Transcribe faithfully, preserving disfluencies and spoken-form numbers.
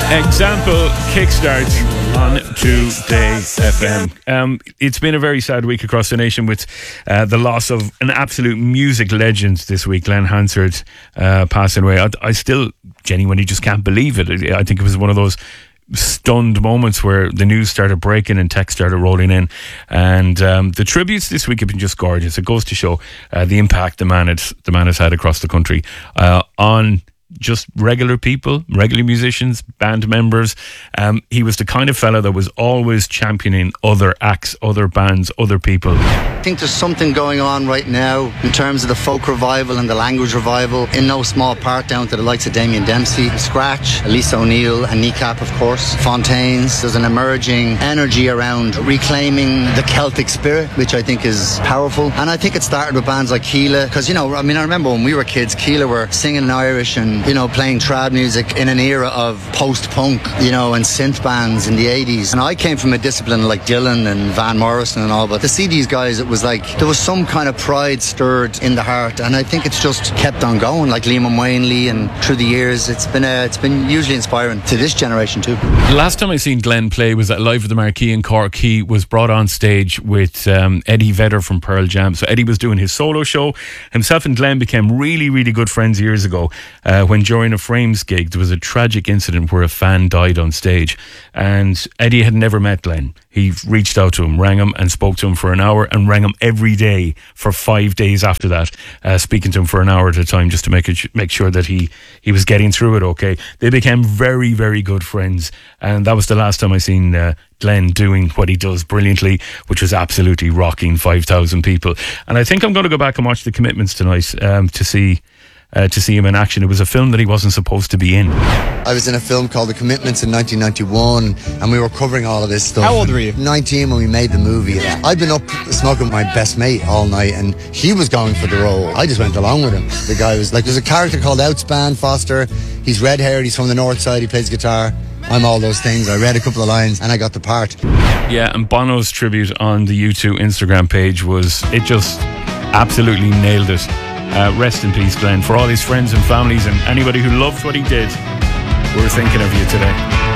Example Kickstart on Today F M. Um, it's been a very sad week across the nation with uh, the loss of an absolute music legend this week, Glenn Hansard, uh, passing away. I, I still genuinely just can't believe it. I think it was one of those stunned moments where the news started breaking and text started rolling in, and um, the tributes this week have been just gorgeous. It goes to show uh, the impact the man had, the man has had across the country uh, on just regular people, regular musicians, band members. Um, he was the kind of fella that was always championing other acts, other bands, other people. I think there's something going on right now in terms of the folk revival and the language revival, in no small part down to the likes of Damien Dempsey, Scratch, Elisa O'Neill and Kneecap, of course, Fontaines. There's an emerging energy around reclaiming the Celtic spirit, which I think is powerful. And I think it started with bands like Keela, because, you know, I mean, I remember when we were kids, Keela were singing in Irish and, you know, playing trad music in an era of post-punk, you know, and synth bands in the eighties. And I came from a discipline like Dylan and Van Morrison and all, but to see these guys, it was like there was some kind of pride stirred in the heart, and I think it's just kept on going, like Liam Wainley, and through the years it's been uh, it's been hugely inspiring to this generation too. The last time I seen Glenn play was at Live at the Marquee in Cork. He was brought on stage with um, Eddie Vedder from Pearl Jam. So Eddie was doing his solo show. Himself and Glenn became really, really good friends years ago uh, when during a Frames gig there was a tragic incident where a fan died on stage, and Eddie had never met Glenn. He reached out to him, rang him and spoke to him for an hour, and rang him every day for five days after that, uh, speaking to him for an hour at a time just to make it, make sure that he, he was getting through it okay. They became very, very good friends, and that was the last time I seen uh, Glenn doing what he does brilliantly, which was absolutely rocking five thousand people. And I think I'm going to go back and watch The Commitments tonight um, to see Uh, to see him in action. It was a film that he wasn't supposed to be in. I was in a film called The Commitments in nineteen ninety-one, and we were covering all of this stuff. How old were you? nineteen when we made the movie. Yeah. I'd been up smoking with my best mate all night, and he was going for the role. I just went along with him. The guy was like, there's a character called Outspan Foster. He's red-haired, he's from the north side, he plays guitar. I'm all those things. I read a couple of lines and I got the part. Yeah, and Bono's tribute on the U two Instagram page was, it just absolutely nailed it. Uh, rest in peace, Glenn. For all his friends and families and anybody who loved what he did, we're thinking of you today.